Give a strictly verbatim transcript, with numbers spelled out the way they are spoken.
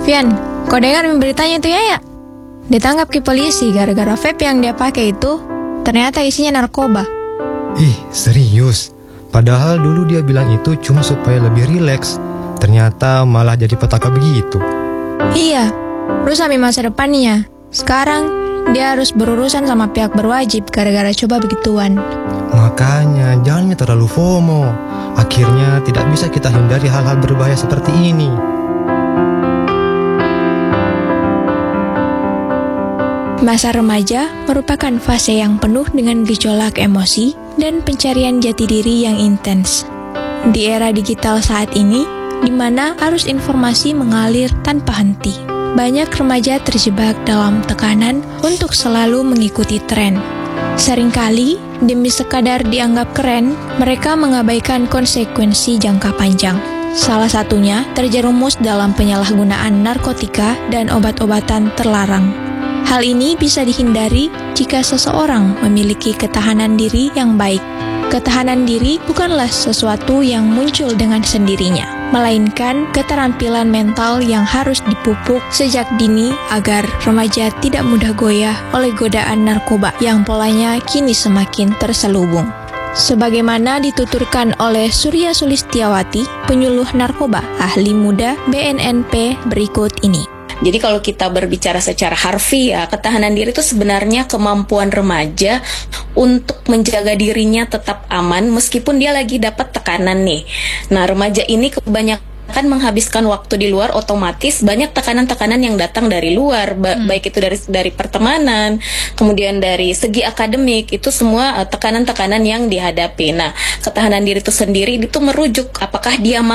Pian, kau dengar beritanya itu ya ya? Ditangkap ke polisi gara-gara vape yang dia pakai itu ternyata isinya narkoba. Ih, serius? Padahal dulu dia bilang itu cuma supaya lebih rileks. Ternyata malah jadi petaka begitu. Iya, rusak masa depannya. Sekarang dia harus berurusan sama pihak berwajib gara-gara coba begituan. Makanya jangan terlalu FOMO. Akhirnya tidak bisa kita hindari hal-hal berbahaya seperti ini. Masa remaja merupakan fase yang penuh dengan gejolak emosi dan pencarian jati diri yang intens. Di era digital saat ini, di mana arus informasi mengalir tanpa henti, banyak remaja terjebak dalam tekanan untuk selalu mengikuti tren. Seringkali, demi sekadar dianggap keren, mereka mengabaikan konsekuensi jangka panjang. Salah satunya terjerumus dalam penyalahgunaan narkotika dan obat-obatan terlarang. Hal ini bisa dihindari jika seseorang memiliki ketahanan diri yang baik. Ketahanan diri bukanlah sesuatu yang muncul dengan sendirinya, melainkan keterampilan mental yang harus dipupuk sejak dini agar remaja tidak mudah goyah oleh godaan narkoba yang polanya kini semakin terselubung. Sebagaimana dituturkan oleh Surya Sulistiawati, penyuluh narkoba ahli muda B N N P berikut ini. Jadi kalau kita berbicara secara harfiah, ketahanan diri itu sebenarnya kemampuan remaja untuk menjaga dirinya tetap aman meskipun dia lagi dapat tekanan nih. Nah, remaja ini kebanyakan kan menghabiskan waktu di luar, otomatis banyak tekanan-tekanan yang datang dari luar, ba- hmm. baik itu dari dari pertemanan, kemudian dari segi akademik, itu semua uh, tekanan-tekanan yang dihadapi. Nah, ketahanan diri itu sendiri itu merujuk apakah dia